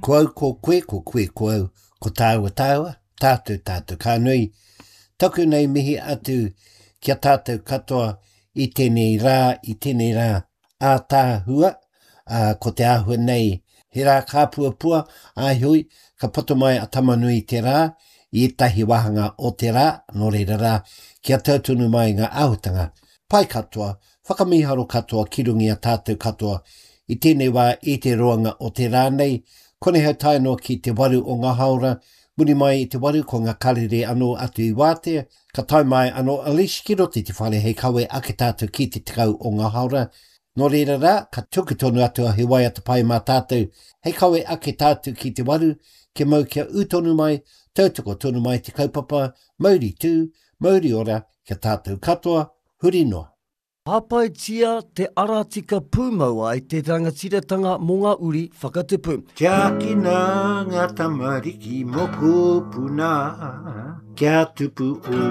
Ko au ko koe ko au, ko tāua, tātou ka nui. Taku nei mihi atu kia tātou katoa i tēnei rā, a tā hua, ko te āhua nei. He rā kāpuapua, hui, ka poto mai a tamanui te rā, i etahi wahanga o te rā, nō reira rā, kia tautunu mai ngā ahutanga. Pai katoa, whakamiharo katoa, kirungi a tātou katoa, i tēnei wā i te roanga o te rā nei, kone hau tainoa ki te waru o ngā haura, muni mai i te waru ko ngā karere anō atu i wātea, ka tai mai anō alish ki roti te whare hei kawe ake tātou ki te tikau o ngā haura. Nō reira rā, ka tuku tonu atua he wai ata pai mā tātou, hei kawe ake tātou ki te waru, ke mau kia utonu mai, tautoko tonu mai te kaupapa, mauri tū, mauri ora, kia tātou katoa, huri noa. Hapai tia te aratika pūmaua i te rangatiratanga mō ngā uri whakatupu. Kia kina ngā tamariki mō kōpuna, kia tupu o